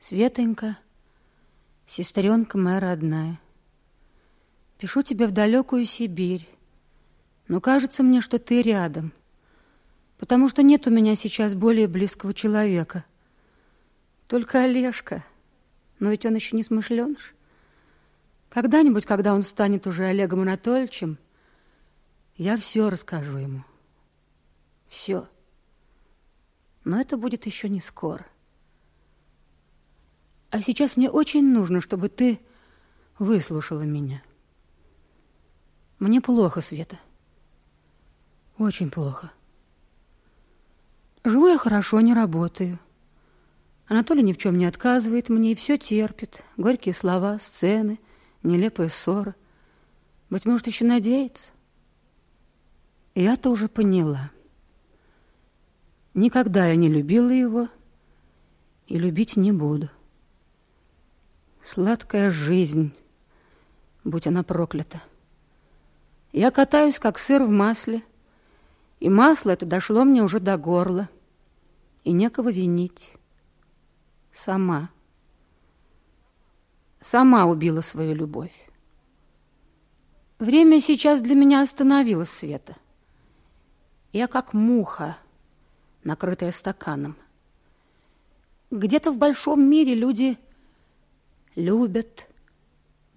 Светонька, сестренка моя родная, пишу тебе в далекую Сибирь, но кажется мне, что ты рядом, потому что нет у меня сейчас более близкого человека. Только Олежка, но ведь он еще не смышленыш. Когда-нибудь, когда он станет уже Олегом Анатольевичем, я все расскажу ему. Все. Но это будет еще не скоро. А сейчас мне очень нужно, чтобы ты выслушала меня. Мне плохо, Света. Очень плохо. Живу я хорошо, не работаю. Анатолий ни в чем не отказывает мне и все терпит. Горькие слова, сцены, нелепые ссоры. Быть может, еще надеется. Я-то уже поняла. Никогда я не любила его и любить не буду. Сладкая жизнь, будь она проклята. Я катаюсь, как сыр в масле, и масло это дошло мне уже до горла, и некого винить. Сама убила свою любовь. Время сейчас для меня остановилось, Света. Я как муха, накрытая стаканом. Где-то в большом мире люди любят,